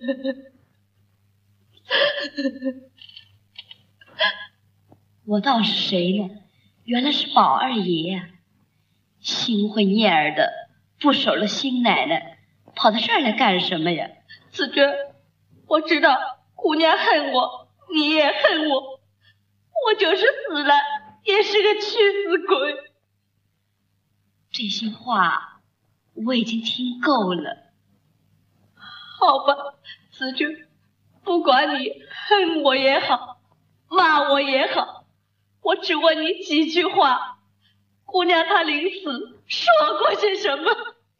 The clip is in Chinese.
我倒是谁呢？原来是宝二爷呀！新婚燕尔的，不守了新奶奶，跑到这儿来干什么呀？ 子娟，我知道姑娘恨我，你也恨我，我就是死了也是个屈死鬼。 这些话我已经听够了。 好吧，子娟，不管你恨我也好，骂我也好，我只问你几句话，姑娘她临死说过些什么？